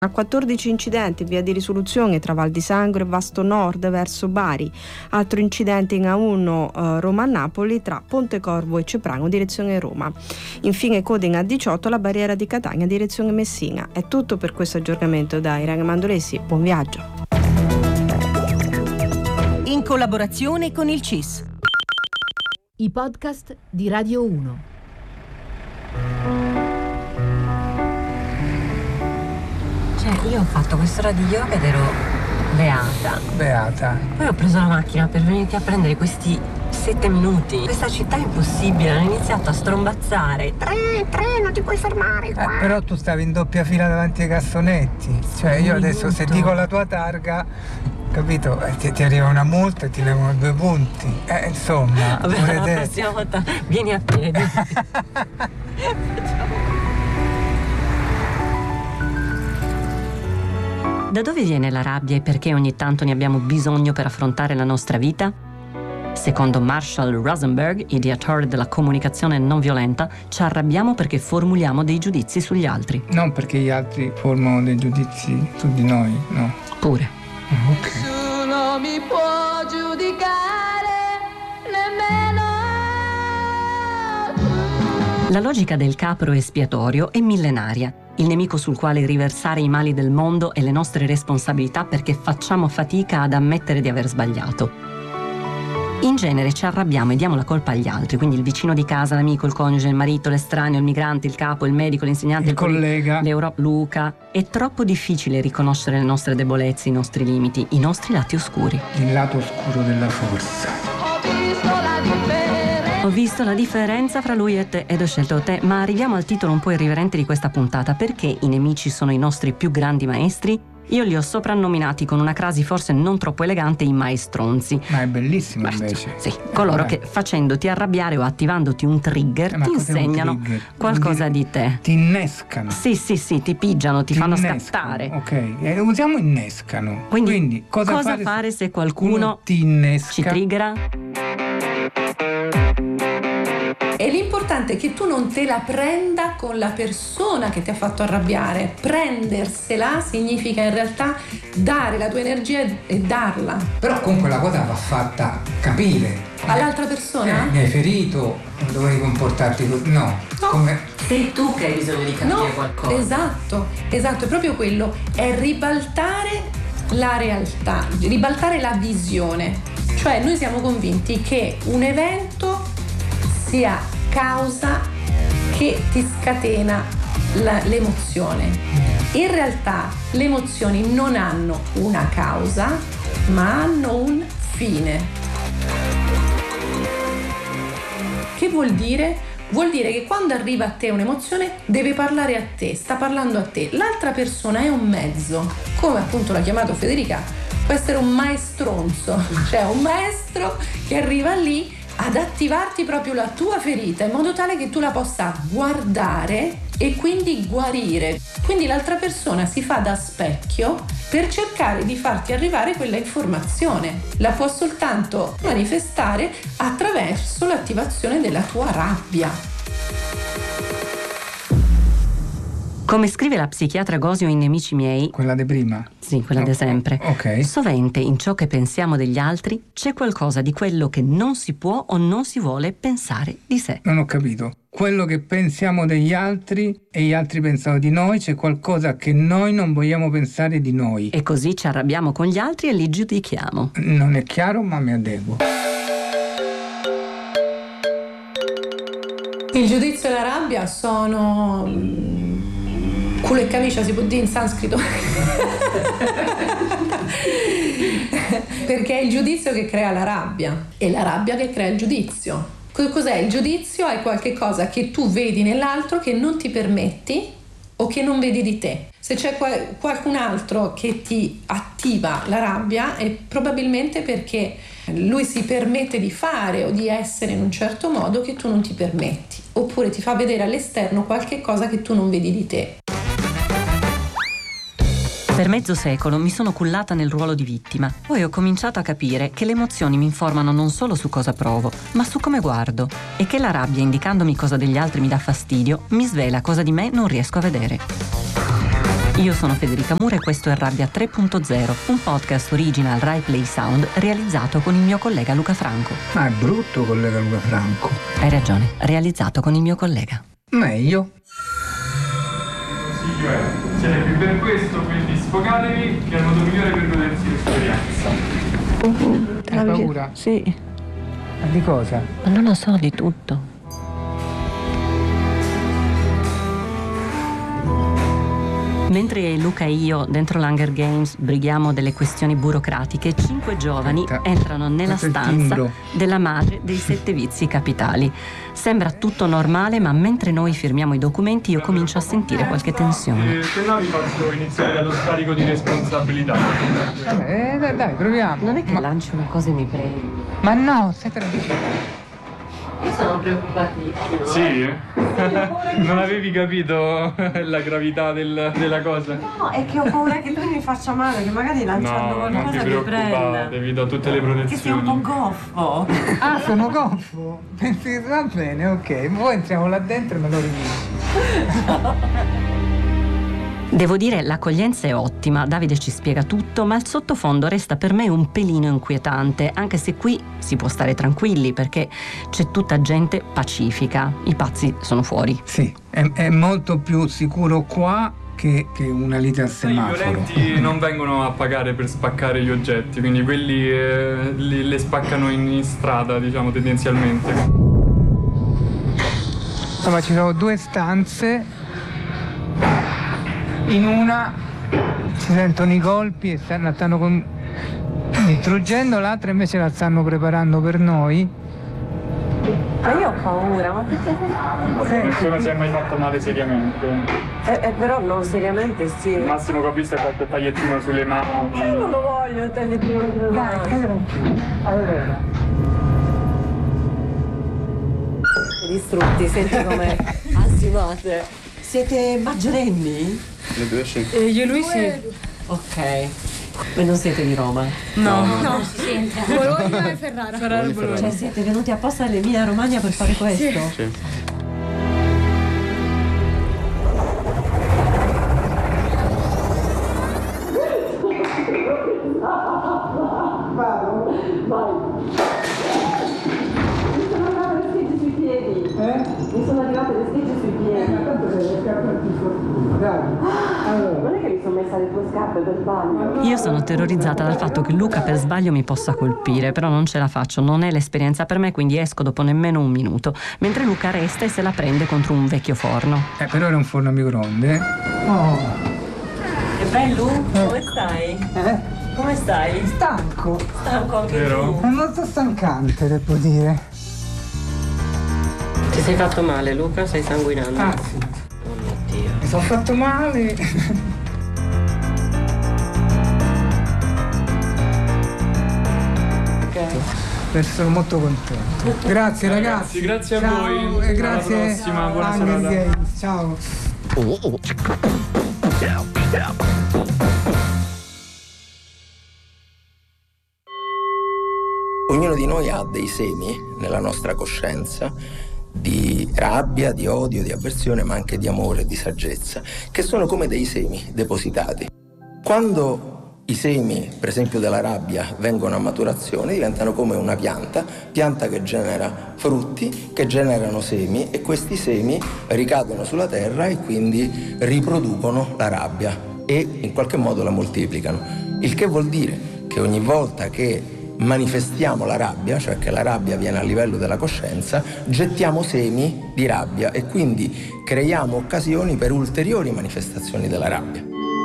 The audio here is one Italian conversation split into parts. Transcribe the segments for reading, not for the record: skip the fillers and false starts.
A 14 incidenti in via di risoluzione tra Val di Sangro e Vasto Nord verso Bari. Altro incidente in A1 Roma-Napoli tra Pontecorvo e Ceprano direzione Roma. Infine coda in A18 la barriera di Catania direzione Messina. È tutto per questo aggiornamento da Irene Mandolesi. Buon viaggio. In collaborazione con il CIS. I podcast di Radio 1. Io ho fatto quest'ora di yoga ed ero beata. Poi ho preso la macchina per venirti a prendere questi 7 minuti. Questa città è impossibile, hanno iniziato a strombazzare. Treno, ti puoi fermare qua. Però tu stavi in doppia fila davanti ai cassonetti. Cioè io adesso se dico la tua targa, capito? Ti arriva una multa e ti levano 2 punti. Insomma. Vabbè, la prossima volta vieni a piedi. Da dove viene la rabbia e perché ogni tanto ne abbiamo bisogno per affrontare la nostra vita? Secondo Marshall Rosenberg, ideatore della comunicazione non violenta, ci arrabbiamo perché formuliamo dei giudizi sugli altri. Non perché gli altri formano dei giudizi su di noi, no. Pure. Ok. Nessuno mi può giudicare, nemmeno La logica del capro espiatorio è millenaria. Il nemico sul quale riversare i mali del mondo e le nostre responsabilità perché facciamo fatica ad ammettere di aver sbagliato. In genere ci arrabbiamo e diamo la colpa agli altri, quindi il vicino di casa, l'amico, il coniuge, il marito, l'estraneo, il migrante, il capo, il medico, l'insegnante, il collega, Luca. È troppo difficile riconoscere le nostre debolezze, i nostri limiti, i nostri lati oscuri. Il lato oscuro della forza. Ho visto la differenza fra lui e te ed ho scelto te, ma arriviamo al titolo un po' irriverente di questa puntata. Perché i nemici sono i nostri più grandi maestri? Io li ho soprannominati con una crasi forse non troppo elegante i maestronzi. Ma è bellissimo invece. Sì, coloro che facendoti arrabbiare o attivandoti un trigger ti insegnano qualcosa di te. Ti innescano. Sì, ti pigiano, ti fanno scattare. Ok, usiamo innescano. Quindi cosa fare se qualcuno ti innesca? Ci triggera? E l'importante è che tu non te la prenda con la persona che ti ha fatto arrabbiare. Prendersela significa in realtà dare la tua energia e darla. Però comunque la cosa va fatta capire. All'altra persona? Mi hai ferito, non dovevi comportarti così. No. Come? Sei tu che hai bisogno di capire qualcosa. Esatto, è proprio quello. È ribaltare la realtà, ribaltare la visione. Cioè noi siamo convinti che un evento sia causa che ti scatena l'emozione. In realtà le emozioni non hanno una causa, ma hanno un fine. Che vuol dire? Vuol dire che quando arriva a te un'emozione deve parlare a te, sta parlando a te. L'altra persona è un mezzo, come appunto l'ha chiamato Federica, può essere un maestronzo, cioè un maestro che arriva lì ad attivarti proprio la tua ferita in modo tale che tu la possa guardare e quindi guarire. Quindi l'altra persona si fa da specchio per cercare di farti arrivare quella informazione. La può soltanto manifestare attraverso l'attivazione della tua rabbia. Come scrive la psichiatra Gosio in Nemici miei, quella di prima? Sì, quella di sempre. Ok. Sovente in ciò che pensiamo degli altri c'è qualcosa di quello che non si può o non si vuole pensare di sé. Non ho capito. Quello che pensiamo degli altri e gli altri pensano di noi, c'è qualcosa che noi non vogliamo pensare di noi. E così ci arrabbiamo con gli altri e li giudichiamo. Non è chiaro, ma mi adeguo. Il giudizio e la rabbia sono culo e camicia, si può dire in sanscrito. Perché è il giudizio che crea la rabbia e la rabbia che crea il giudizio. Cos'è il giudizio? È qualche cosa che tu vedi nell'altro che non ti permetti o che non vedi di te. Se c'è qualcun altro che ti attiva la rabbia è probabilmente perché lui si permette di fare o di essere in un certo modo che tu non ti permetti, oppure ti fa vedere all'esterno qualche cosa che tu non vedi di te. Per mezzo secolo mi sono cullata nel ruolo di vittima. Poi ho cominciato a capire che le emozioni mi informano non solo su cosa provo, ma su come guardo, e che la rabbia, indicandomi cosa degli altri mi dà fastidio, mi svela cosa di me non riesco a vedere. Io sono Federica Mura e questo è Rabbia 3.0, un podcast original Rai Play Sound realizzato con il mio collega Luca Franco. Ma è brutto, collega Luca Franco. Hai ragione, realizzato con il mio collega. Meglio. Ce n'è più per questo, quindi sfogatevi, che è il modo migliore per godersi l'esperienza. Hai paura? Sì. Ma di cosa? Ma non lo so, di tutto. Mentre Luca e io dentro l'Hunger Games brighiamo delle questioni burocratiche, 5 giovani entrano nella stanza della madre dei 7 vizi capitali. Sembra tutto normale, ma mentre noi firmiamo i documenti io comincio a sentire qualche tensione. Se no vi faccio iniziare dallo scarico di responsabilità. Vabbè, dai, proviamo. Non è che lanci una cosa e mi prendi. Ma no, stai tranquillo. Io sono preoccupatissimo. Sì? Non avevi capito la gravità della cosa? No, è che ho paura che lui mi faccia male, che magari lanciando qualcosa mi prenda. Vi do tutte le protezioni. Che sei un po' goffo. Ah, sono goffo? Pensi, va bene, ok. Poi entriamo là dentro e me lo ridici. Devo dire, l'accoglienza è ottima, Davide ci spiega tutto, ma il sottofondo resta per me un pelino inquietante, anche se qui si può stare tranquilli perché c'è tutta gente pacifica, i pazzi sono fuori. Sì, è molto più sicuro qua che una lite al semaforo. I violenti non vengono a pagare per spaccare gli oggetti, quindi quelli le spaccano in strada, diciamo, tendenzialmente. Insomma, ci sono 2 stanze. In una si sentono i colpi e stanno distruggendo, l'altra invece la stanno preparando per noi. Ma io ho paura, ma perché? Nessuno si è mai fatto male seriamente. Però non seriamente sì. Il massimo che ho visto è qualche tagliettino sulle mani. Io non lo voglio il tagliettino sulle mani. Allora. Distrutti, senti com'è ansimate. Siete maggiorenni? Le 2 sì. Io e lui sì. Ok. E non siete di Roma? No, si sente. Bologna e Ferrara. Bologna. Cioè siete venuti apposta all'Emilia Romagna per fare questo? Sì. Mi sono arrivate le schegge sui piedi. Ma tanto sei le scarpe allora. Non è che mi sono messa le tue scarpe per sbaglio. Io sono terrorizzata dal fatto che Luca per sbaglio mi possa colpire, però non ce la faccio, non è l'esperienza per me, quindi esco dopo nemmeno un minuto, mentre Luca resta e se la prende contro un vecchio forno. Però era un forno a microonde. Oh. Che bello? Come stai? Come stai? Stanco. Stanco anche Vero? È molto stancante, devo dire. Ti sei fatto male, Luca? Stai sanguinando? Ah, sì. Oh mio Dio. Mi sono fatto male. Sono molto contento. Grazie ragazzi. Grazie a ciao, voi. E grazie alla prossima, buona Hunger serata. Games. Ciao. Ognuno di noi ha dei semi nella nostra coscienza di rabbia, di odio, di avversione, ma anche di amore e di saggezza, che sono come dei semi depositati. Quando i semi, per esempio della rabbia, vengono a maturazione, diventano come una pianta che genera frutti, che generano semi, e questi semi ricadono sulla terra e quindi riproducono la rabbia e in qualche modo la moltiplicano. Il che vuol dire che ogni volta che manifestiamo la rabbia, cioè che la rabbia viene a livello della coscienza, gettiamo semi di rabbia e quindi creiamo occasioni per ulteriori manifestazioni della rabbia.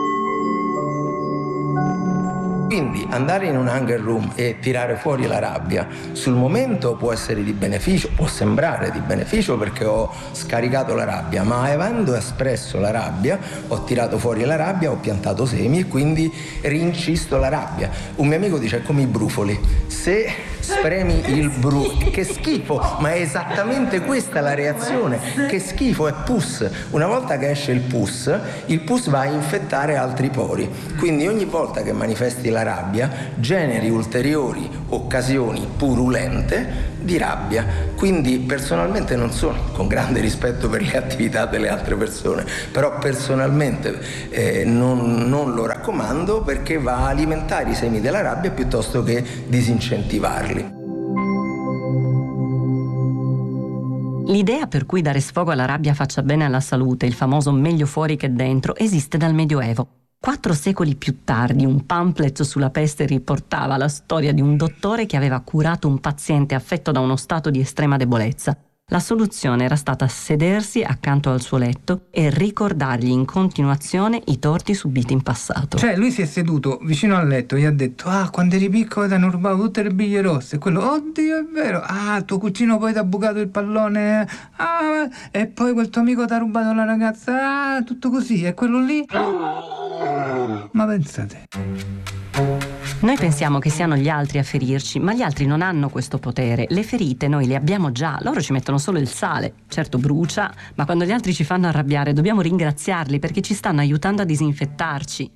Quindi andare in un hunger room e tirare fuori la rabbia sul momento può essere di beneficio, può sembrare di beneficio perché ho scaricato la rabbia, ma avendo espresso la rabbia ho tirato fuori la rabbia, ho piantato semi e quindi rincisto la rabbia. Un mio amico dice: è come i brufoli, se spremi il che schifo, ma è esattamente questa la reazione, che schifo, è pus. Una volta che esce il pus va a infettare altri pori, quindi ogni volta che manifesti la rabbia generi ulteriori occasioni purulente di rabbia. Quindi personalmente non sono, con grande rispetto per le attività delle altre persone, però personalmente non lo raccomando, perché va a alimentare i semi della rabbia piuttosto che disincentivarli. L'idea per cui dare sfogo alla rabbia faccia bene alla salute, il famoso meglio fuori che dentro, esiste dal Medioevo. 4 secoli più tardi un pamphlet sulla peste riportava la storia di un dottore che aveva curato un paziente affetto da uno stato di estrema debolezza. La soluzione era stata sedersi accanto al suo letto e ricordargli in continuazione i torti subiti in passato. Cioè lui si è seduto vicino al letto e gli ha detto: ah, quando eri piccolo ti hanno rubato tutte le biglie rosse. E quello: oddio, è vero. Ah, tuo cugino poi ti ha bucato il pallone. Ah, e poi quel tuo amico ti ha rubato la ragazza. Ah, tutto così. E quello lì, ma pensate. Noi pensiamo che siano gli altri a ferirci, ma gli altri non hanno questo potere. Le ferite noi le abbiamo già, loro ci mettono solo il sale. Certo brucia, ma quando gli altri ci fanno arrabbiare dobbiamo ringraziarli perché ci stanno aiutando a disinfettarci.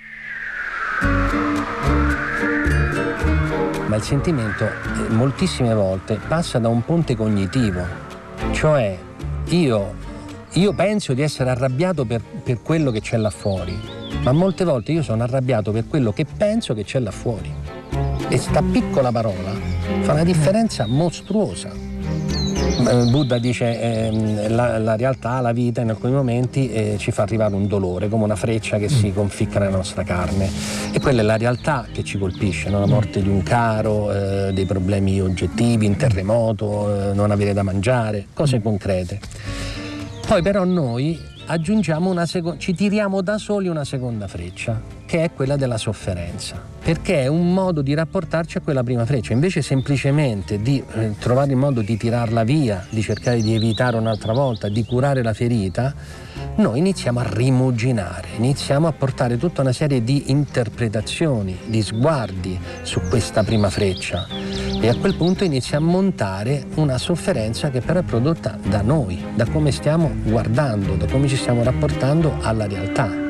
Ma il sentimento moltissime volte passa da un ponte cognitivo, cioè io penso di essere arrabbiato per quello che c'è là fuori, ma molte volte io sono arrabbiato per quello che penso che c'è là fuori. E sta piccola parola fa una differenza mostruosa. Buddha dice la realtà, la vita in alcuni momenti ci fa arrivare un dolore, come una freccia che si conficca nella nostra carne. E quella è la realtà che ci colpisce, no? La morte di un caro, dei problemi oggettivi, un terremoto, non avere da mangiare, cose concrete. Poi però noi aggiungiamo ci tiriamo da soli una seconda freccia, che è quella della sofferenza, perché è un modo di rapportarci a quella prima freccia. Invece semplicemente di trovare il modo di tirarla via, di cercare di evitare un'altra volta, di curare la ferita, noi iniziamo a rimuginare, iniziamo a portare tutta una serie di interpretazioni, di sguardi su questa prima freccia, e a quel punto inizia a montare una sofferenza che però è prodotta da noi, da come stiamo guardando, da come ci stiamo rapportando alla realtà.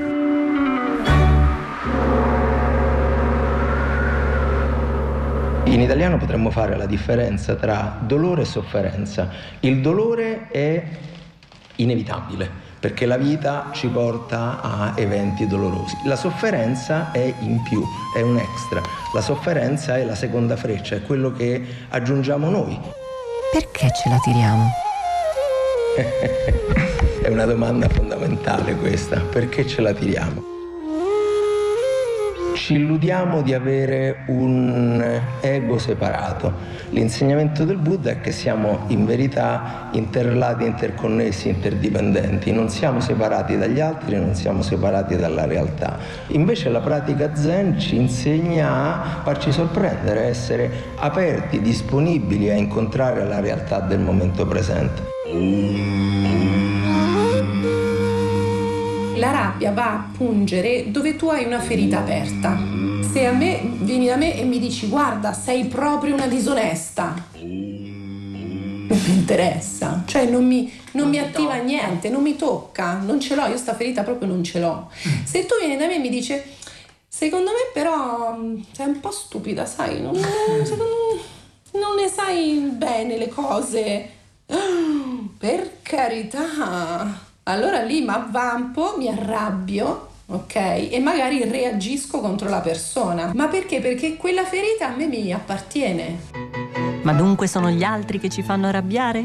In italiano potremmo fare la differenza tra dolore e sofferenza. Il dolore è inevitabile, perché la vita ci porta a eventi dolorosi. La sofferenza è in più, è un extra. La sofferenza è la seconda freccia, è quello che aggiungiamo noi. Perché ce la tiriamo? È una domanda fondamentale questa. Perché ce la tiriamo? Ci illudiamo di avere un ego separato. L'insegnamento del Buddha è che siamo in verità interrelati, interconnessi, interdipendenti. Non siamo separati dagli altri, non siamo separati dalla realtà. Invece la pratica Zen ci insegna a farci sorprendere, a essere aperti, disponibili a incontrare la realtà del momento presente. La rabbia va a pungere dove tu hai una ferita aperta. Se a me vieni da me e mi dici: guarda, sei proprio una disonesta, non mi interessa, cioè non mi attiva niente, non mi tocca, non ce l'ho, io sta ferita proprio non ce l'ho. Se tu vieni da me e mi dici: secondo me però sei un po' stupida, sai, non ne sai bene le cose, per carità. Allora lì mi avvampo, mi arrabbio, ok? E magari reagisco contro la persona. Ma perché? Perché quella ferita a me mi appartiene. Ma dunque sono gli altri che ci fanno arrabbiare?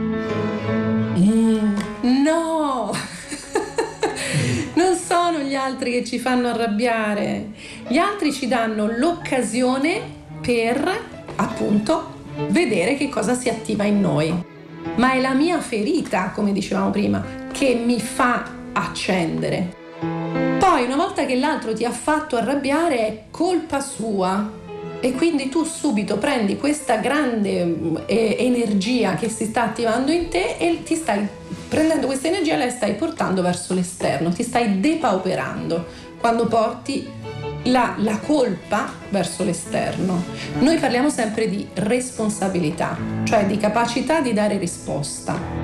No! Non sono gli altri che ci fanno arrabbiare. Gli altri ci danno l'occasione per, appunto, vedere che cosa si attiva in noi. Ma è la mia ferita, come dicevamo prima, che mi fa accendere. Poi una volta che l'altro ti ha fatto arrabbiare è colpa sua, e quindi tu subito prendi questa grande energia che si sta attivando in te e ti stai prendendo questa energia e la stai portando verso l'esterno, ti stai depauperando quando porti la colpa verso l'esterno. Noi parliamo sempre di responsabilità, cioè di capacità di dare risposta.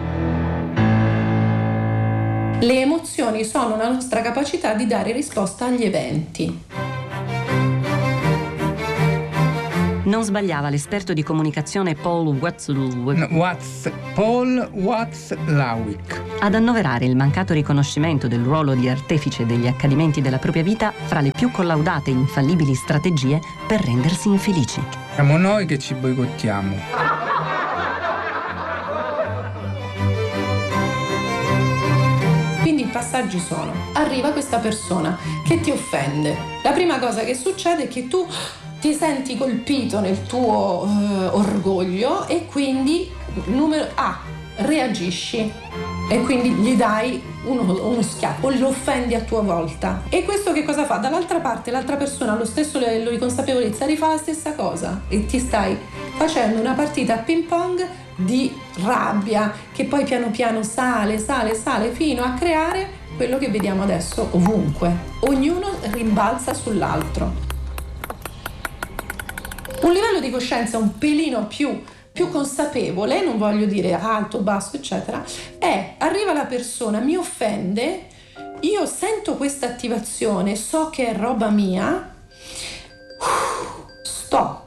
Le emozioni sono la nostra capacità di dare risposta agli eventi. Non sbagliava l'esperto di comunicazione Paul Watzlawick ad annoverare il mancato riconoscimento del ruolo di artefice degli accadimenti della propria vita fra le più collaudate e infallibili strategie per rendersi infelici. Siamo noi che ci boicottiamo. Quindi i passaggi sono: arriva questa persona che ti offende. La prima cosa che succede è che tu ti senti colpito nel tuo orgoglio e quindi reagisci e quindi gli dai uno schiaffo, lo offendi a tua volta. E questo che cosa fa? Dall'altra parte l'altra persona ha lo stesso livello di consapevolezza, rifà la stessa cosa e ti stai facendo una partita a ping pong di rabbia che poi piano piano sale fino a creare quello che vediamo adesso ovunque. Ognuno rimbalza sull'altro. Un livello di coscienza un pelino più consapevole, non voglio dire alto, basso, eccetera, arriva la persona, mi offende, io sento questa attivazione, so che è roba mia, sto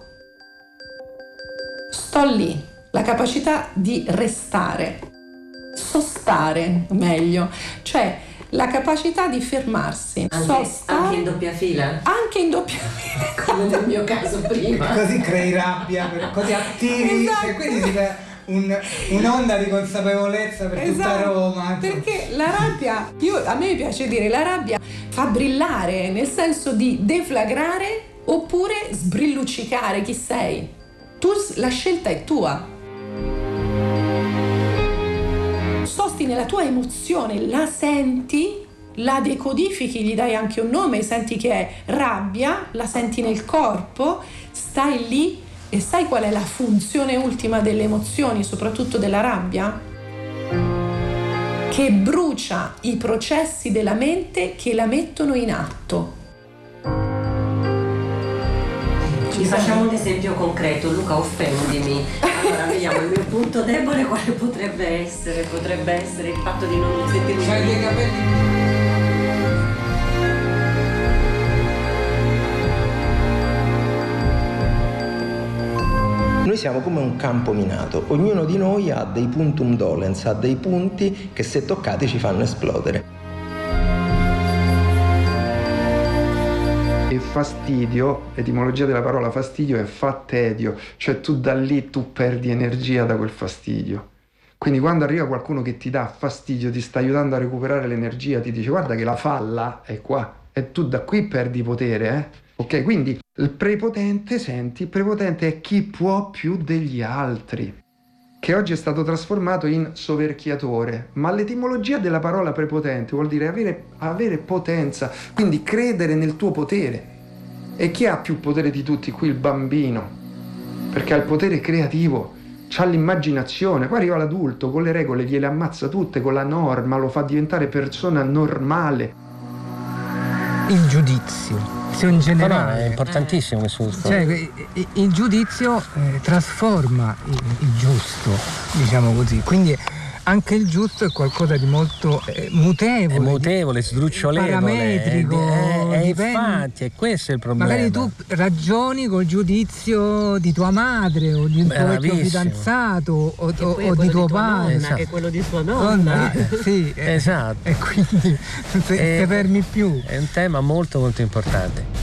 lì, la capacità di restare, sostare meglio, cioè la capacità di fermarsi, anche in doppia fila? Anche in doppia fila, come nel mio caso prima. Così crei rabbia, così attivi, esatto. E quindi si crea un'onda di consapevolezza per tutta Roma. Perché la rabbia, a me piace dire, la rabbia fa brillare, nel senso di deflagrare oppure sbrilluccicare chi sei. La scelta è tua. Sosti nella tua emozione, la senti, la decodifichi, gli dai anche un nome, senti che è rabbia, la senti nel corpo, stai lì e sai qual è la funzione ultima delle emozioni, soprattutto della rabbia? Che brucia i processi della mente che la mettono in atto. Ci facciamo un esempio concreto, Luca, offendimi. Allora vediamo il mio punto debole quale potrebbe essere il fatto di non sentirmi. C'hai dei capelli. Noi siamo come un campo minato, ognuno di noi ha dei puntum dolens, ha dei punti che se toccati ci fanno esplodere. Il fastidio, l'etimologia della parola fastidio è fattedio, cioè tu da lì tu perdi energia da quel fastidio. Quindi quando arriva qualcuno che ti dà fastidio, ti sta aiutando a recuperare l'energia, ti dice guarda che la falla è qua e tu da qui perdi potere, Ok, quindi il prepotente, il prepotente è chi può più degli altri, che oggi è stato trasformato in soverchiatore, ma l'etimologia della parola prepotente vuol dire avere potenza, quindi credere nel tuo potere. E chi ha più potere di tutti? Qui il bambino, perché ha il potere creativo, c'ha l'immaginazione, poi arriva l'adulto, con le regole gliele ammazza tutte, con la norma lo fa diventare persona normale. Il giudizio. In generale, no, è importantissimo questo discorso. Cioè, il giudizio trasforma il giusto, diciamo così. Quindi anche il giusto è qualcosa di molto mutevole. È mutevole, sdrucciolevole. Parametrico. Infatti, e questo è il problema. Magari tu ragioni col giudizio di tua madre o di un tuo vecchio fidanzato o di tuo padre. Nonna, che è quello di sua nonna. Sì, esatto. E quindi te fermi più. È un tema molto molto importante.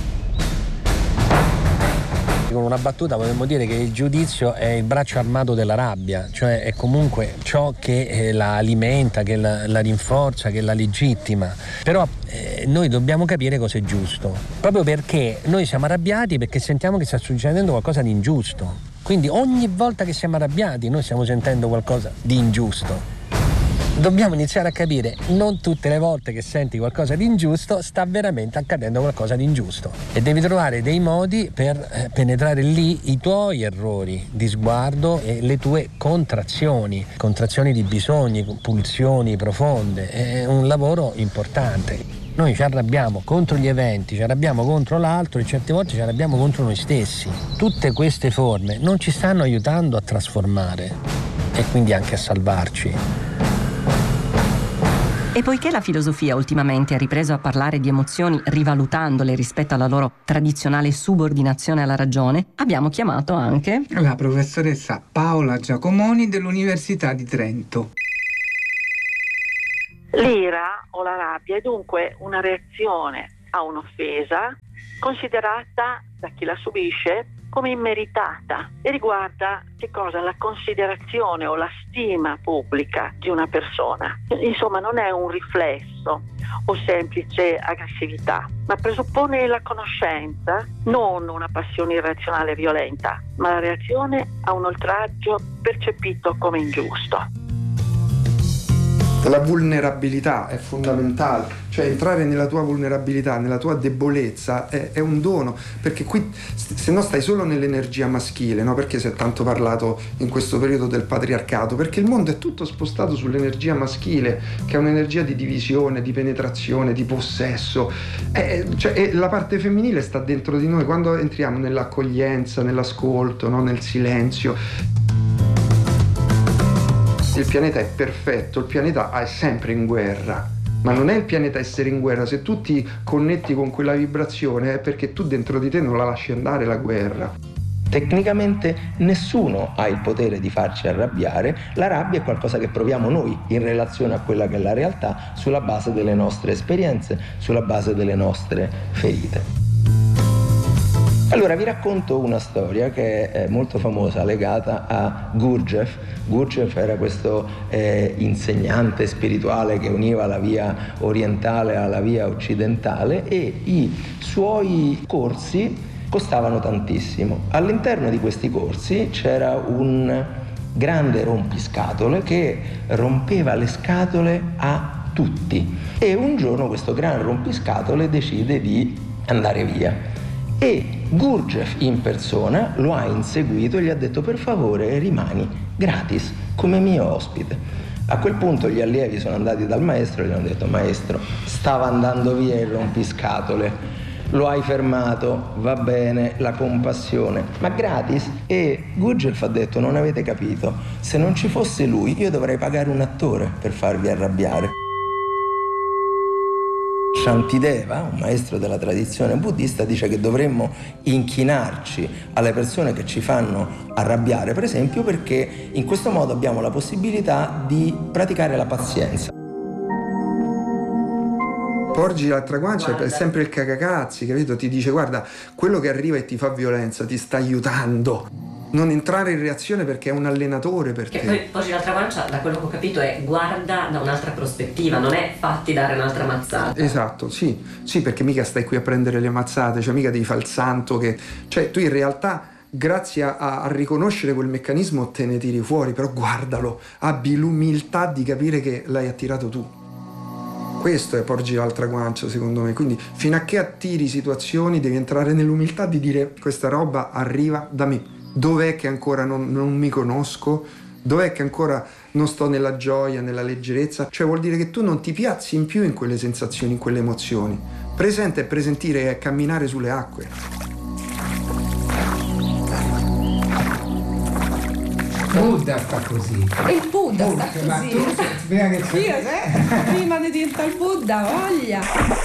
Con una battuta potremmo dire che il giudizio è il braccio armato della rabbia, cioè è comunque ciò che la alimenta, che la rinforza, che la legittima. Però noi dobbiamo capire cosa è giusto, proprio perché noi siamo arrabbiati perché sentiamo che sta succedendo qualcosa di ingiusto. Quindi ogni volta che siamo arrabbiati noi stiamo sentendo qualcosa di ingiusto. Dobbiamo iniziare a capire, non tutte le volte che senti qualcosa di ingiusto sta veramente accadendo qualcosa di ingiusto, e devi trovare dei modi per penetrare lì i tuoi errori di sguardo e le tue contrazioni di bisogni, pulsioni profonde. È un lavoro importante. Noi ci arrabbiamo contro gli eventi, ci arrabbiamo contro l'altro e certe volte ci arrabbiamo contro noi stessi. Tutte queste forme non ci stanno aiutando a trasformare e quindi anche a salvarci. E poiché la filosofia ultimamente ha ripreso a parlare di emozioni rivalutandole rispetto alla loro tradizionale subordinazione alla ragione, abbiamo chiamato anche la professoressa Paola Giacomoni dell'Università di Trento. L'ira o la rabbia è dunque una reazione a un'offesa considerata da chi la subisce come immeritata e riguarda che cosa? La considerazione o la stima pubblica di una persona. Insomma, non è un riflesso o semplice aggressività, ma presuppone la conoscenza, non una passione irrazionale e violenta, ma la reazione a un oltraggio percepito come ingiusto. La vulnerabilità è fondamentale, cioè entrare nella tua vulnerabilità, nella tua debolezza è un dono, perché qui se no stai solo nell'energia maschile, no? Perché si è tanto parlato in questo periodo del patriarcato? Perché il mondo è tutto spostato sull'energia maschile, che è un'energia di divisione, di penetrazione, di possesso, e la parte femminile sta dentro di noi quando entriamo nell'accoglienza, nell'ascolto, no? Nel silenzio. Il pianeta è perfetto, il pianeta è sempre in guerra, ma non è il pianeta essere in guerra. Se tu ti connetti con quella vibrazione è perché tu dentro di te non la lasci andare la guerra. Tecnicamente nessuno ha il potere di farci arrabbiare, la rabbia è qualcosa che proviamo noi in relazione a quella che è la realtà, sulla base delle nostre esperienze, sulla base delle nostre ferite. Allora vi racconto una storia che è molto famosa, legata a Gurdjieff. Gurdjieff era questo insegnante spirituale che univa la via orientale alla via occidentale, e i suoi corsi costavano tantissimo. All'interno di questi corsi c'era un grande rompiscatole che rompeva le scatole a tutti, e un giorno questo gran rompiscatole decide di andare via. E Gurdjieff in persona lo ha inseguito e gli ha detto: per favore rimani gratis come mio ospite. A quel punto gli allievi sono andati dal maestro e gli hanno detto: maestro, stava andando via il rompiscatole, lo hai fermato, va bene, la compassione, ma gratis? E Gurdjieff ha detto: non avete capito, se non ci fosse lui io dovrei pagare un attore per farvi arrabbiare. Shantideva, un maestro della tradizione buddista, dice che dovremmo inchinarci alle persone che ci fanno arrabbiare, per esempio, perché in questo modo abbiamo la possibilità di praticare la pazienza. Porgi l'altra guancia, è sempre il cagacazzi, capito? Ti dice: guarda, quello che arriva e ti fa violenza ti sta aiutando. Non entrare in reazione perché è un allenatore per te. Che poi porgi l'altra guancia, da quello che ho capito, è guarda da un'altra prospettiva, non è fatti dare un'altra mazzata. Esatto, sì, perché mica stai qui a prendere le mazzate, cioè mica devi fare il santo che... Cioè tu in realtà, grazie a riconoscere quel meccanismo, te ne tiri fuori, però guardalo, abbi l'umiltà di capire che l'hai attirato tu. Questo è porgi l'altra guancia, secondo me. Quindi fino a che attiri situazioni devi entrare nell'umiltà di dire: questa roba arriva da me. Dov'è che ancora non mi conosco? Dov'è che ancora non sto nella gioia, nella leggerezza? Cioè vuol dire che tu non ti piazzi in più in quelle sensazioni, in quelle emozioni. Presente e presentire è camminare sulle acque. Buddha sta così. Il Buddha sta così. Ma tu, prima che prima di diventare il Buddha, voglia.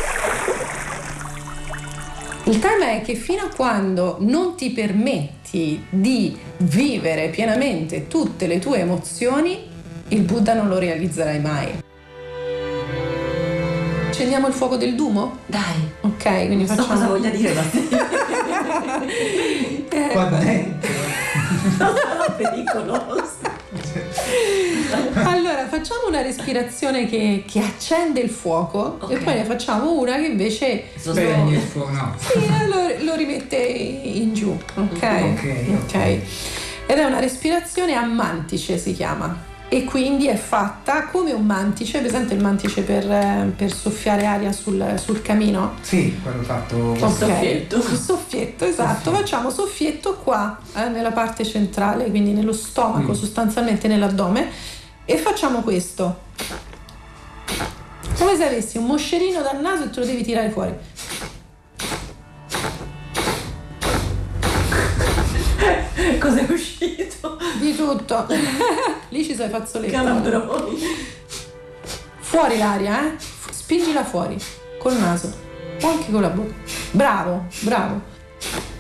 Il tema è che fino a quando non ti permetti di vivere pienamente tutte le tue emozioni, il Buddha non lo realizzerai mai. Accendiamo il fuoco del Duomo? Dai. Ok, quindi non so cosa voglia dire, ma qua dentro. No, pericoloso. Allora facciamo una respirazione che accende il fuoco, okay. E poi ne facciamo una che invece spegne il fuoco, no. Sì, lo rimette in giù, ok? Ed è una respirazione a mantice, si chiama, e quindi è fatta come un mantice. Presente il mantice per soffiare aria sul camino? Sì, quello fatto soffietto, esatto. Facciamo soffietto qua, nella parte centrale, quindi nello stomaco, sostanzialmente nell'addome, e facciamo questo come se avessi un moscerino dal naso e te lo devi tirare fuori. Cos'è uscito? Di tutto. Lì ci sono i fazzoletti. Calabroni. Fuori l'aria, spingila fuori, col naso o anche con la bocca. Bravo, bravo.